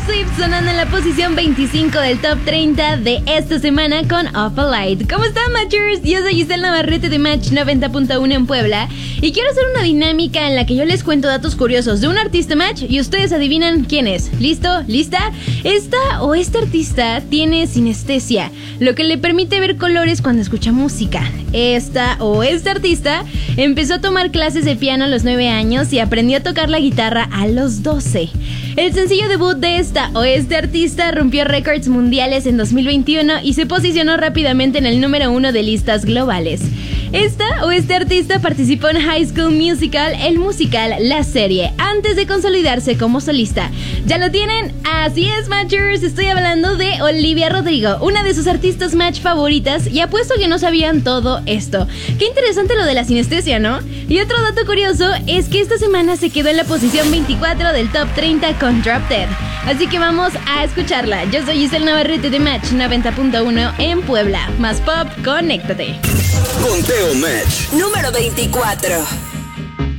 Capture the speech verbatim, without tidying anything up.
Swift sonando en la posición veinticinco del top treinta de esta semana con Off a Light. ¿Cómo están, Matchers? Yo soy Giselle Navarrete de Match noventa punto uno en Puebla y quiero hacer una dinámica en la que yo les cuento datos curiosos de un artista Match y ustedes adivinan quién es. ¿Listo? ¿Lista? Esta o este artista tiene sinestesia, lo que le permite ver colores cuando escucha música. Esta o este artista empezó a tomar clases de piano a los nueve años y aprendió a tocar la guitarra a los doce. El sencillo debut de esta o este artista rompió récords mundiales en dos mil veintiuno y se posicionó rápidamente en el número uno de listas globales. Esta o este artista participó en High School Musical, el musical La Serie, antes de consolidarse como solista. ¿Ya lo tienen? Así es, Matchers, estoy hablando de Olivia Rodrigo, una de sus artistas Match favoritas, y apuesto que no sabían todo esto. Qué interesante lo de la sinestesia, ¿no? Y otro dato curioso es que esta semana se quedó en la posición veinticuatro del top treinta con Drop Dead. Así que vamos a escucharla. Yo soy Giselle Navarrete de Match noventa punto uno en Puebla. Más pop, conéctate. Conteo Match número veinticuatro.